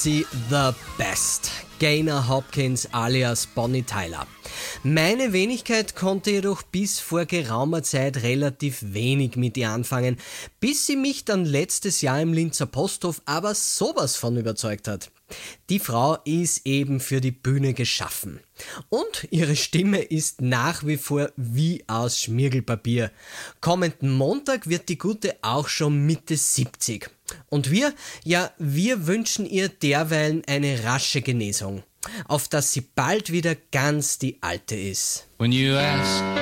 sie the best. Gaynor Hopkins alias Bonnie Tyler. Meine Wenigkeit konnte jedoch bis vor geraumer Zeit relativ wenig mit ihr anfangen, bis sie mich dann letztes Jahr im Linzer Posthof aber sowas von überzeugt hat. Die Frau ist eben für die Bühne geschaffen. Und ihre Stimme ist nach wie vor wie aus Schmirgelpapier. Kommenden Montag wird die Gute auch schon Mitte 70. Und wir wünschen ihr derweilen eine rasche Genesung, auf dass sie bald wieder ganz die Alte ist. When you ask